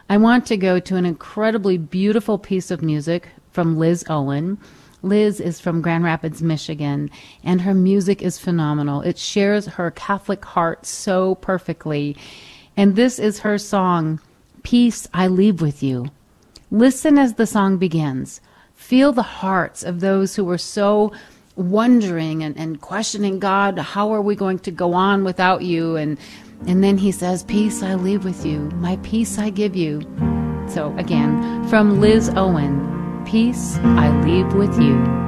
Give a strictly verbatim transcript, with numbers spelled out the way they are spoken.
I want to go to an incredibly beautiful piece of music from Liz Owen. Liz is from Grand Rapids, Michigan, and her music is phenomenal. It shares her Catholic heart so perfectly. And this is her song, Peace I Leave With You. Listen as the song begins. Feel the hearts of those who were so wondering and, and questioning, God, how are we going to go on without you? And, and then he says, peace I leave with you. My peace I give you. So again, from Liz Owen, Peace I Leave With You.